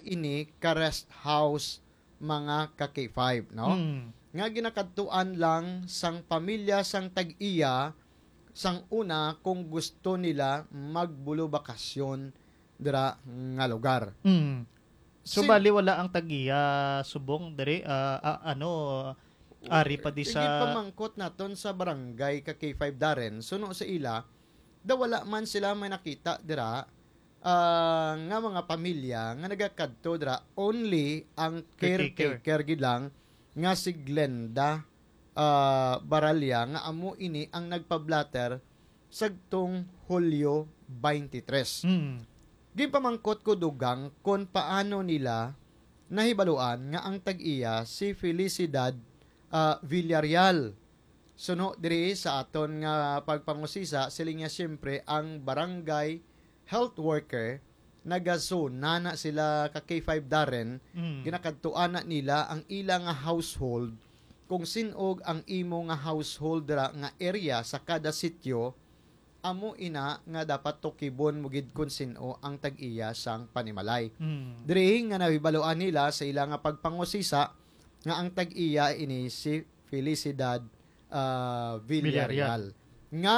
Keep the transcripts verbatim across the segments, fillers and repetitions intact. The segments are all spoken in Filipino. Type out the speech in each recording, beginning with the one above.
ini ka rest house mga ka K five, no? Mm. Nga ginakadtuan lang sang pamilya sang tag-iya sang una kung gusto nila magbulo bakasyon dira nga lugar. Mm. So Sin- bali wala ang tagiya subong diri ah, ah, ano ari pa di Igi sa pamangkot naton sa barangay ka K five Darren, suno sa ila, da wala man sila may nakita dira ah, nga mga pamilya nga nagakadto dira, only ang Caretaker. caretaker gid lang nga si Glenda ah, Baralya nga amo ini ang nagpablatter sagtong Hulyo twenty-three. Mm. Gipamangkot ko dugang kung paano nila nahibaluan nga ang tag-iya si Felicidad uh, Villarreal. Suno diri sa aton nga pagpangusisa sila nga siyempre ang barangay health worker nagasuna na sila ka K five Darren, Mm. ginakadtuan na nila ang ilang nga household kung sinog ang imo nga household dira nga area sa kada sityo, amo ina nga dapat tukibon mo gid kun sino ang tag-iya sang panimalay. Mm. Diri nga nahibaluan nila sa ilang nga pagpangusisa nga ang tag-iya ini si Felicidad uh, Villarreal. Nga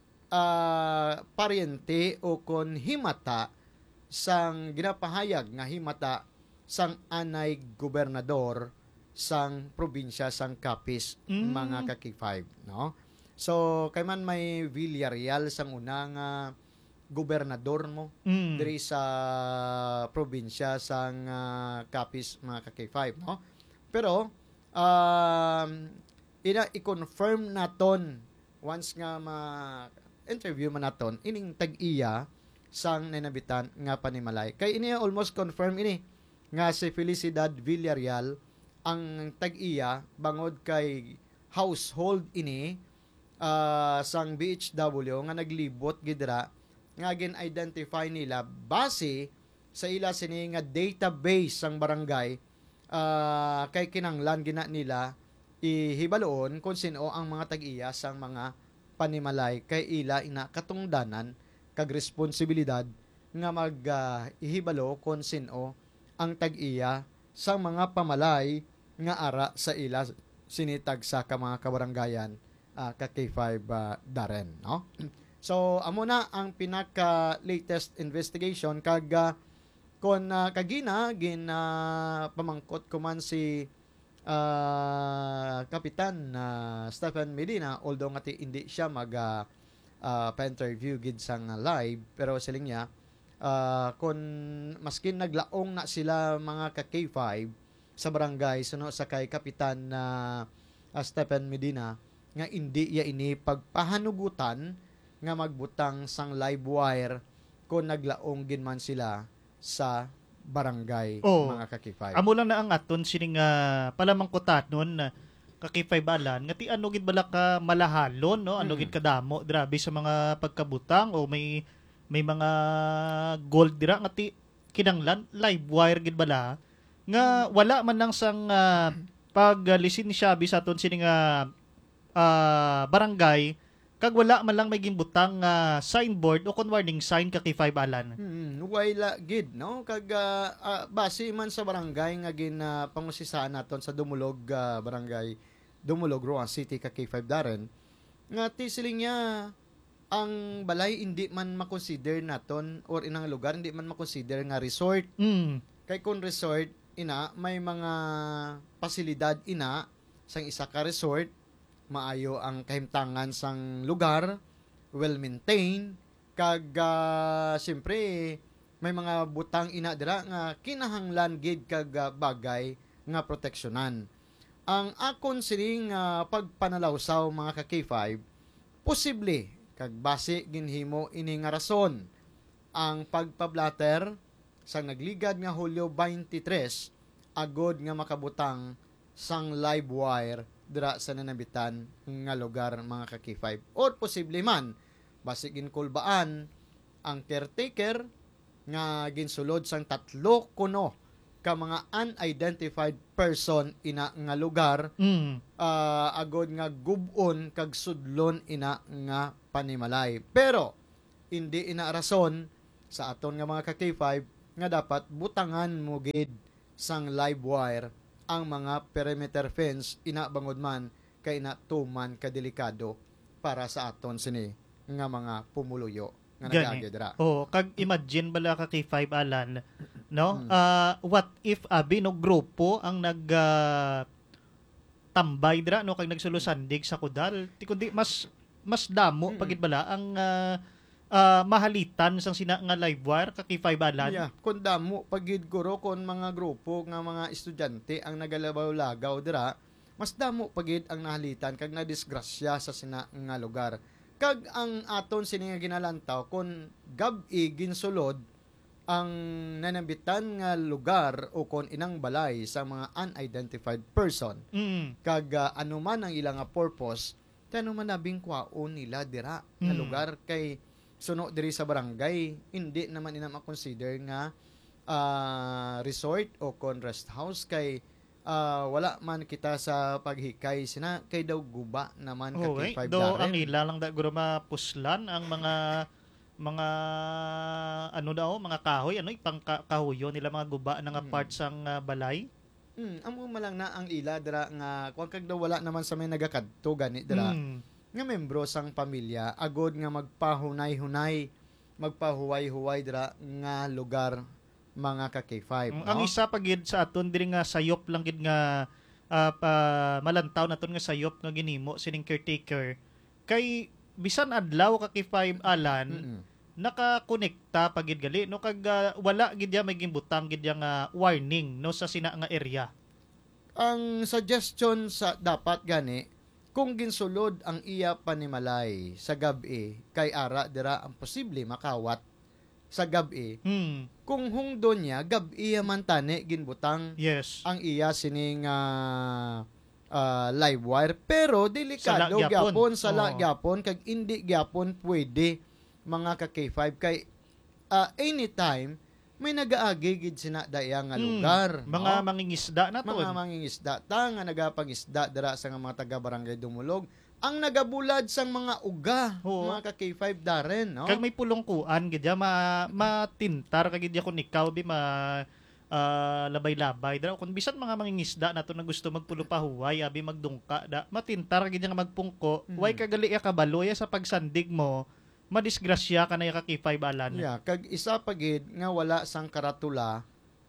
uh, paryente o kon himata sang ginapahayag nga himata sang anay gobernador sang probinsya sang Capiz, Mm. mga ka K five, no? So kay man may Villarreal sang una nga gobernador mo Mm. diri sa probinsya sang uh, Capiz, mga ka K five, no? Pero um, ina i-confirm naton once nga ma-interview man naton ining tag-iya sang nanabitan nga panimalay. Kay ini almost confirm ini nga si Felicidad Villarreal ang tag-iya bangod kay household ini uh, sang B H W nga naglibot gidra nga gin-identify nila base sa ila sini nga database sang barangay uh, kay kinanglan gina nila ihibaloon kung sino ang mga tag-iya sang mga panimalay kay ila ina katungdanan kag responsibilidad nga mag uh, ihibalo kung sino ang tag-iya sang mga pamalay nga ara sa ila sinitag sa ka mga kabaranggayan uh, ka K five uh, Darren, no? So amo na ang pinaka latest investigation kag uh, kon uh, kagina gin uh, pamangkot ko man si uh, Kapitan uh, Stephen Medina, although ngati hindi siya mag uh, uh, pa-interview gid sang uh, live, pero siling niya uh, kon maskin naglaong na sila mga ka K five sa barangay suno sa kay Kapitan na uh, uh, Stephen Medina nga hindi ya ini pagpahanugutan nga magbutang sang live wire kung naglaong gin man sila sa barangay, Oh. mga ka K five. Amo lang na ang aton sining uh, palamangkotanon na kakipay balan nga ti ano gid bala ka malahalon no ano Mm. gid kadamo grabe sa mga pagkabutang o may may mga gold dira nga ti kinanglan live wire gid bala nga wala man lang sang uh, paglisensiya sa aton sining uh, uh, barangay kag wala man lang may gimbutang nga signboard o kon warning sign kakipay balan. Hmm, wala gid, no? Kag ah, ah, base man sa barangay nga gin uh, pangusisaan naton sa Dumulog ah, barangay Dumulog, Roan City, ka K five Darren, nga ti siling niya ang balay hindi man makonsider naton or inang lugar hindi man makonsider nga resort. Mm. Kay kung resort ina may mga pasilidad ina sang isa ka resort, maayo ang kahimtangan sang lugar, well maintained, kag uh, siyempre may mga butang ina dira nga kinahanglan gid kag ah, bagay nga proteksyonan. Ang akon sining uh, pagpanalawsaw, mga ka K five, posible kag base ginhimo ini nga rason ang pagpablatter sang nagligad nga Hulyo twenty-three agod nga makabutang sang live wire dira sa nanabitan nga lugar, mga ka K five. Or posible man base ginkulbaan ang caretaker nga ginsulod sang tatlo kuno ka mga unidentified person ina nga lugar Mm. uh, agod nga gubon kag sudlon ina nga panimalay. Pero hindi ina rason sa aton nga mga ka K five nga dapat butangan mo gid sang live wire ang mga perimeter fence ina bangod man kay na tuman kadelikado para sa aton sini nga mga pumuluyo nga nagaagi dira. Oh, kag imagine bala ka K five Alan, no? Mm. Uh, what if abi no grupo ang nag uh, tambay dira no kag nagsulusandig sa kudal? Ti kundi mas mas damo Mm. pagid bala ang uh, uh, mahalitan sang sina nga live wire ka K five Alan. Yeah, kun damo pagid guro kon mga grupo nga mga estudyante ang nagalabaw-lagaw dira, mas damo pagid ang nahalitan kag nadisgrasya sa sina nga lugar. Kag ang aton sini nga ginalantaw kon gab-i ginsulod ang nanambitan nga lugar o kon inang balay sa mga unidentified person. Mm. Kag uh, ano man ang ilang nga purpose, tano man nabing kwaon nila dira nga Mm. lugar kay suno diri sa barangay, hindi naman ina ma-consider nga uh, resort o kon rest house kay uh, wala man kita sa paghikay sina kay daw guba naman ka Okay. K five Do ang Darren. ila lang da guro mapuslan ang mga mga ano daw mga kahoy ano ipang ka- kahoyo nila mga guba na nga Mm. part sang uh, balay. Hmm, amo malang na ang ila dira nga kuan kag daw wala naman sa may nagakadto gani dira. Mm. Nga membro sang pamilya agod nga magpahunay-hunay magpahuway-huway dira nga lugar mga ka K five, Mm, no? Ang isa pagid sa aton diri nga sayop lang gid nga ah, pa, malantaw naton nga sayop nga ginimo sining caretaker kay bisan adlaw ka K five Alan Mm-mm. nakakonekta pagid gali no kag ah, wala gid ya may gimbutang gid ya nga warning no sa sina nga area. Ang suggestion sa dapat gani kung ginsulod ang iya panimalay sa gabi kay ara dira ang posible makawat sa gabi Hmm. kung hungdo niya gabi man tani ginbutang Yes. ang iya sining ah, ah, live wire pero delikado Sala gyapon. gyapon sala Oo. gyapon kag indi gyapon pwede mga ka K five kay ah, anytime may nagaagi gid sina daya nga Hmm. lugar, Mga no? mangingisda na to. Mga mangingisda ta nga nagapangisda dira sa nga mga taga barangay Dumulog ang nagabulad sang mga uga Oo. mga ka K five Darren, no? Kag may pulongkuan gid ya ma matintar kag gid ya kun ikaw bi ma ah, labay-labay dra kun bisan mga mangingisda nato na gusto magpulo pa huway abi magdungka da matintar gid ya nga magpungko Mhm. way kagali ya kabalo ya sa pagsandig mo madisgrasya ka na ya ka K five Alan. Yeah, kag isa pagid nga wala sang karatula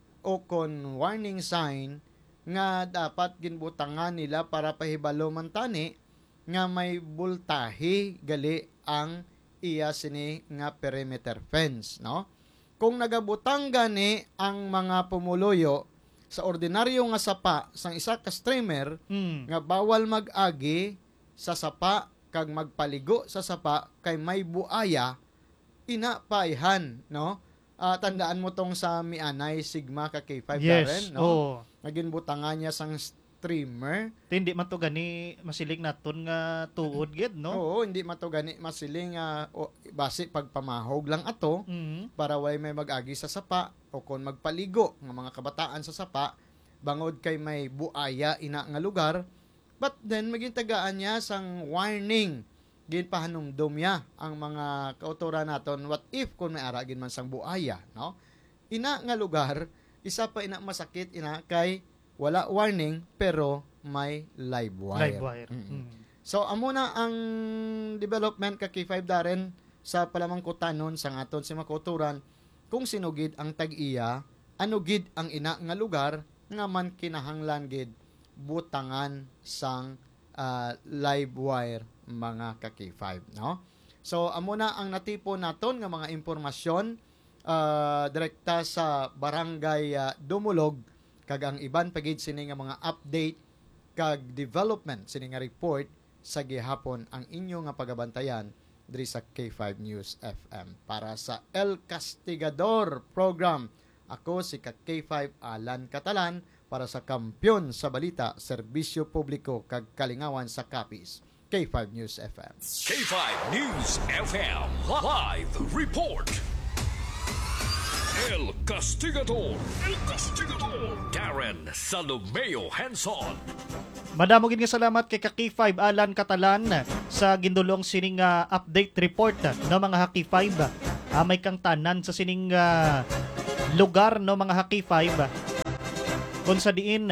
o kon warning sign nga dapat ginbutangan nila para pahibalo man tani nga may bultahe gali ang iya sini nga perimeter fence, no? Kung nagabutang gani ang mga pumuluyo sa ordinaryo nga sapa sang isa ka streamer Hmm. nga bawal mag-agi sa sapa kag magpaligo sa sapa kay may buaya ina paihan, no? Ah, tandaan mo tong sa Mianay Sigma ka K five Yes. Darren, no? Oh. Naging butangan niya sang streamer. Hindi man to gani masilig naton nga tuod gid no. Oo, hindi matugani masiling ah, o, base pagpamahog lang ato Mhm. para way may mag-agi sa sapa o kon magpaligo ng mga kabataan sa sapa bangod kay may buaya ina nga lugar. But then, maging tagaan niya sang warning. Gin pahanumdum niya ang mga kautoran naton. What if kung may ara gin man sang buaya, no? Ina nga lugar, isa pa ina masakit ina kay wala warning pero may live wire. Live wire. Mm-mm. Mm. So, amo na ang development ka K five Darren sa palamangkutanon sang aton si makauturan kung sinugid ang tag-iya, ano gid ang ina nga lugar nga man kinahanglan gid butangan sang ah, live wire mga ka K five, no? So amo na ang natipo naton nga mga impormasyon ah, direkta sa barangay ah, Dumulog kag ang iban pagid sini nga mga update kag development sini nga report sa gihapon ang inyo nga pagabantayan diri sa K five News F M para sa El Castigador program. Ako si ka K five Alan Catalan para sa Kampyon sa Balita, Serbisyo Publiko kag Kalingawan sa Capiz, K five News F M. K five News F M Live Report. El Castigador. El Castigador. Darren Salomeo Hanson. Madamo gid nga salamat kay ka K five Alan Catalan sa gindulong sining ah, update report no mga ka K five. Ah, may kang tanan sa sining ah, lugar no mga K five kung sa diin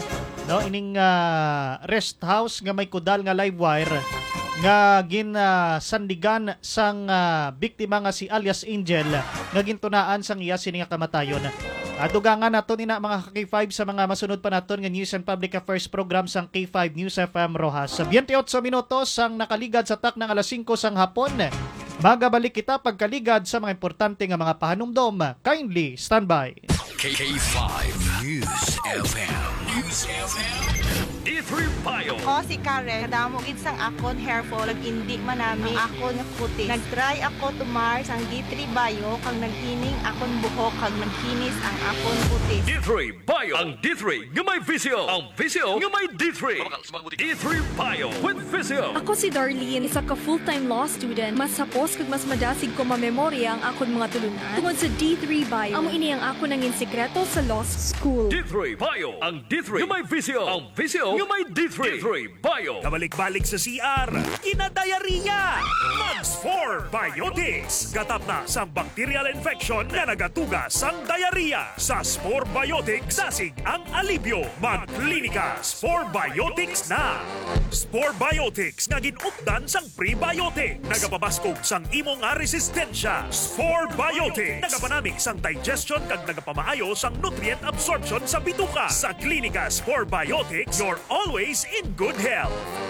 no ining uh, rest house nga may kudal nga live wire nga gin uh, sandigan sang uh, biktima nga si alias Angel nga gintunaan sang iya sini nga kamatayon. At dugangan naton ina mga K five sa mga masunod pa naton nga News and Public Affairs program sang K five News F M Rojas. Sa twenty-eight minutos sang nakaligad sa tak ng alas singko sang hapon. Magabalik kita pagkaligad sa mga importante nga mga pahanumdom. Kindly stand by. K five News F M. News F M. D three Bio. Ako si Karen, kadamo gid sang akon hair fall, indi manami ang akon nga puti. Nag-try ako tumar sang D three Bio kag naghining akon buhok kag naghinis ang akon puti. D three Bio. Ang D three nga may visio. Ang visio nga may D three. D three Bio with visio. Ako si Darlene, isa ka full-time law student. Mas hapos kag mas madasig ko mamemorya ang akon mga tulunan. Tungod sa D three Bio, amo ini ang ako nangin sekreto sa law school. D three Bio. Ang D three nga may visio. Ang visio nga may D three. D three Bio. Kabalik-balik sa C R, kinadayariya. Mags four Biotics. Gatap na sa bacterial infection na nagatugas ang diarrhea. Sa Spore Biotics, dasig ang alibyo. Mag-klinika Spore Biotics na. Spore Biotics nga ginupdan sang prebiotic. Nagapabaskog sang imo nga resistensya. Spore Biotics. Nagapanamig sang digestion kag nagapamaayo sang nutrient absorption sa bituka. Sa klinika Spore Biotics, you're always in good health.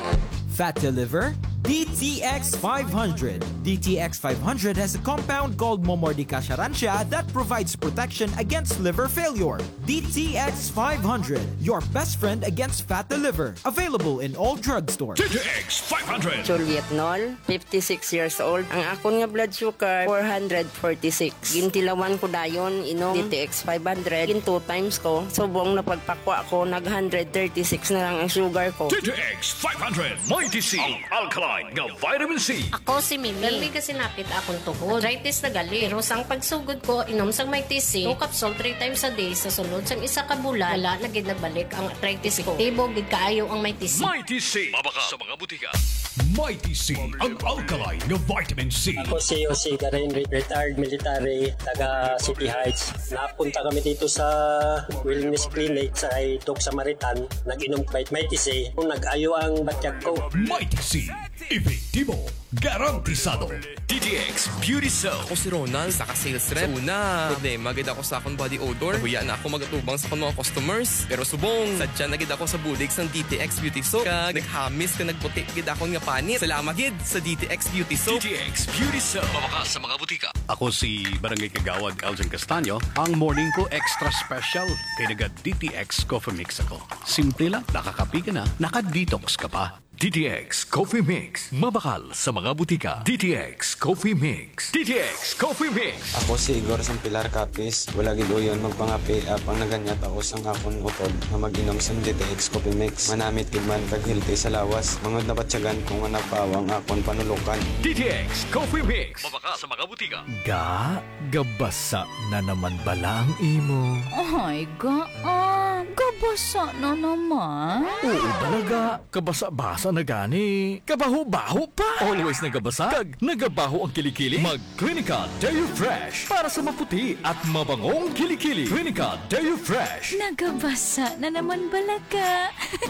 Fat to liver? D T X five hundred. D T X five hundred has a compound called Momordica charantia that provides protection against liver failure. D T X five hundred, your best friend against fat to liver. Available in all drugstores. D T X five hundred. Juliet Nol, fifty-six years old. Ang akon nga blood sugar, four hundred forty-six. Gintilawan ko dayon, inom D T X five hundred. Gin two times ko. Subong na pagpakwa ko, nag one hundred thirty-six na lang ang sugar ko. D T X five hundred. Mighty C. Ang alkaline nga vitamin C. Ako si Mimi. Dami kasi napit akong tuhod. Arthritis na gali. Pero sang pagsugod ko, inom sang Mighty C. two capsule three times a day. Sa sunod sang isa ka bulan, wala na gid nagbalik ang arthritis ko. Tibog gid kaayo ang Mighty C. Mighty C. Mabaka sa mga butika. Mighty C. Ang alkaline nga vitamin C. Ako si Jose Garin, retired military, taga City Heights. Napunta kami dito sa Wellness Clinic sa kay Doc Samaritan. Nag-inom kahit Mighty C. Nag-ayo ang batyag ko. Mighty C. Efektibo. Garantisado. D T X Beauty Soap. Ako si Ronald, sa ka-sales rep. Sa una, problema gid ako sa akong body odor. Nahuya na ako magatubang sa akong mga customers. Pero subong, sadya na gid ako sa budig ng D T X Beauty Soap. Kag naghamis ka nagputi gid akong nga panit. Salamat gid sa D T X Beauty Soap. D T X Beauty Soap. Mabaka sa mga butika. Ako si Barangay Kagawad Elgin Castaño. Ang morning ko extra special. Kaya naga D T X Coffee Mix ako. Simple lang, nakakapi ka na, nakadetox ka pa. D T X Coffee Mix. Mabakal sa mga butika. D T X Coffee Mix. D T X Coffee Mix. Ako si Igor sang Pilar Capis. Wala gid uyon magpangapi apang naganyat ako sang akon utod na mag-inom sang D T X Coffee Mix. Manamit gid man kag healthy sa lawas. Mangod na batsyagan kung nga napawang akon panulukan. D T X Coffee Mix. Mabaka sa mga butika. Ga, gabasa na naman bala ang imo. Ay, ga, ah, gabasa na naman. Oo, balaga. Kabasa-basa na gani. Kabaho-baho pa. Always nagabasa. Kag nagabaho ang kilikili. Mag-Clinica Deo Fresh. Para sa maputi at mabangong kilikili. Clinica Deo Fresh. Nagabasa na naman balaga.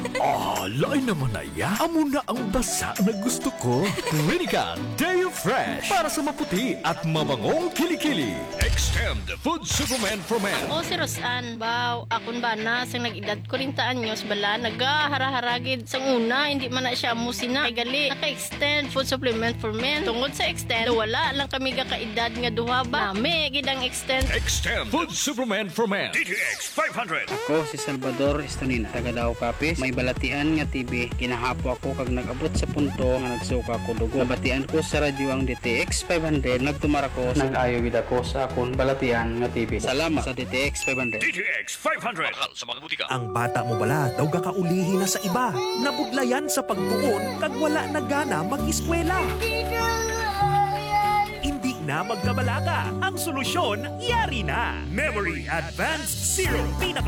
Ah, lain naman na ya. Amo na ang basa na gusto ko. Clinica Deo Fresh. Para sa maputi at mabangong kilikili. Extend Food Supplement for Men. Ako si Rosan. Baw, akon ba na sang nag-edad ko rin anyos bala nagaharaharagid sang una hindi man na siya musina kay gali naka-extend food supplement for men tungod sa extend wala lang kami ga kaedad nga duha ba nami gid ang extend. Extend Food Supplement for Men. D T X five hundred. Ako si Salvador Estonina, taga Davao Capis. May balatian nga T V. Kinahapo ako kag nag-abot sa punto nga nagsuka ko dugo. Nabatian ko sa radyo ang D T X five hundred. Nagtumara ko, nag-ayo gid ako sa akon balatian nga T V. Salamat sa D T X five hundred. D T X five hundred. Mahal sa mga butika. Ang bata mo bala daw gakaulihi na sa iba. Nabudlayan sa pagtuon kag wala na gana mag-eskwela. Hindi na magkabalaga. Ang solusyon, yari na. Memory Advanced Zero. Pinaka